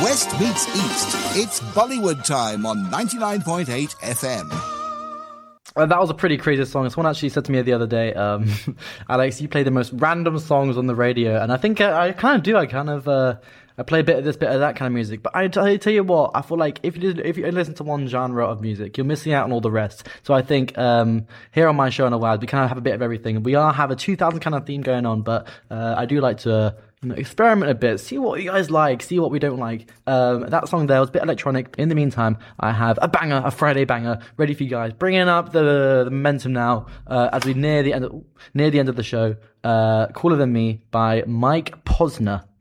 West meets East. It's Bollywood time on 99.8 FM. That was a pretty crazy song. Someone actually said to me the other day, Alex, you play the most random songs on the radio. And I think I kind of do. I play a bit of this, bit of that kind of music. But I tell you what, I feel like if you listen to one genre of music, you're missing out on all the rest. So I think here on my show on Awards, we kind of have a bit of everything. We have a 2000 kind of theme going on, but I do like to experiment a bit, see what you guys like, see what we don't like. That song there was a bit electronic. In the meantime, I have a banger, a Friday banger, ready for you guys. Bringing up the momentum now as we near the end of the show. Cooler Than Me by Mike Posner.